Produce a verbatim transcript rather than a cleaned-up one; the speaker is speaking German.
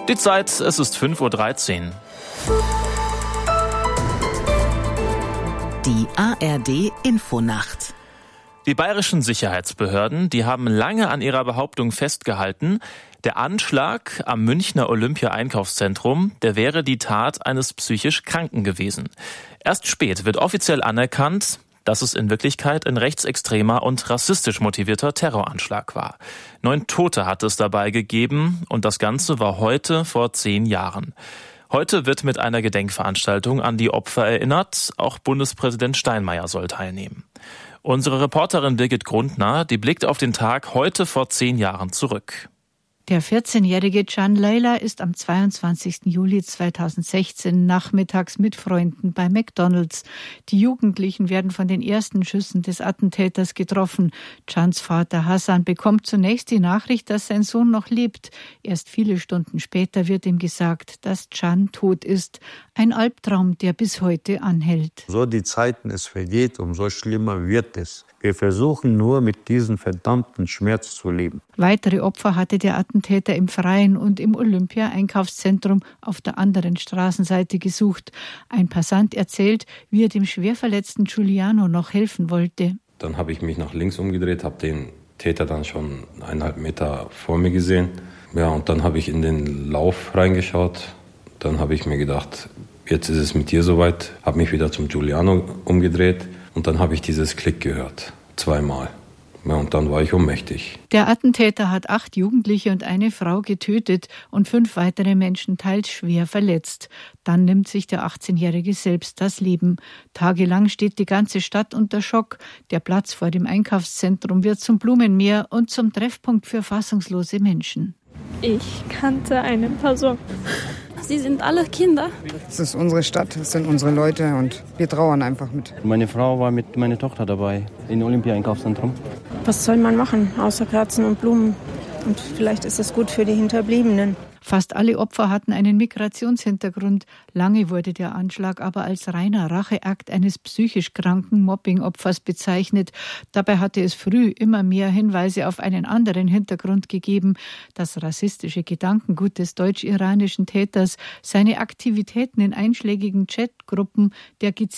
Die Zeit, es ist fünf Uhr dreizehn. Die A R D-Infonacht. Die bayerischen Sicherheitsbehörden, die haben lange an ihrer Behauptung festgehalten, der Anschlag am Münchner Olympia-Einkaufszentrum, der wäre die Tat eines psychisch Kranken gewesen. Erst spät wird offiziell anerkannt, dass es in Wirklichkeit ein rechtsextremer und rassistisch motivierter Terroranschlag war. Neun Tote hat es dabei gegeben und das Ganze war heute vor zehn Jahren. Heute wird mit einer Gedenkveranstaltung an die Opfer erinnert. Auch Bundespräsident Steinmeier soll teilnehmen. Unsere Reporterin Birgit Grundner, die blickt auf den Tag heute vor zehn Jahren zurück. Der vierzehnjährige Can Leyla ist am zweiundzwanzigsten Juli zweitausendsechzehn nachmittags mit Freunden bei McDonald's. Die Jugendlichen werden von den ersten Schüssen des Attentäters getroffen. Cans Vater Hassan bekommt zunächst die Nachricht, dass sein Sohn noch lebt. Erst viele Stunden später wird ihm gesagt, dass Can tot ist. Ein Albtraum, der bis heute anhält. So die Zeiten es vergeht, umso schlimmer wird es. Wir versuchen nur, mit diesem verdammten Schmerz zu leben. Weitere Opfer hatte der Attentäter im Freien und im Olympia-Einkaufszentrum auf der anderen Straßenseite gesucht. Ein Passant erzählt, wie er dem schwerverletzten Giuliano noch helfen wollte. Dann habe ich mich nach links umgedreht, habe den Täter dann schon eineinhalb Meter vor mir gesehen. Ja, und dann habe ich in den Lauf reingeschaut. Dann habe ich mir gedacht, jetzt ist es mit dir soweit. Habe mich wieder zum Giuliano umgedreht. Und dann habe ich dieses Klick gehört, zweimal. Ja, und dann war ich ohnmächtig. Der Attentäter hat acht Jugendliche und eine Frau getötet und fünf weitere Menschen teils schwer verletzt. Dann nimmt sich der achtzehnjährige selbst das Leben. Tagelang steht die ganze Stadt unter Schock. Der Platz vor dem Einkaufszentrum wird zum Blumenmeer und zum Treffpunkt für fassungslose Menschen. Ich kannte eine Person. Sie sind alle Kinder. Es ist unsere Stadt, es sind unsere Leute und wir trauern einfach mit. Meine Frau war mit meiner Tochter dabei im Olympia-Einkaufszentrum. Was soll man machen, außer Kerzen und Blumen? Und vielleicht ist es gut für die Hinterbliebenen. Fast alle Opfer hatten einen Migrationshintergrund. Lange wurde der Anschlag aber als reiner Racheakt eines psychisch kranken Mobbing-Opfers bezeichnet. Dabei hatte es früh immer mehr Hinweise auf einen anderen Hintergrund gegeben. Das rassistische Gedankengut des deutsch-iranischen Täters, seine Aktivitäten in einschlägigen Chatgruppen, der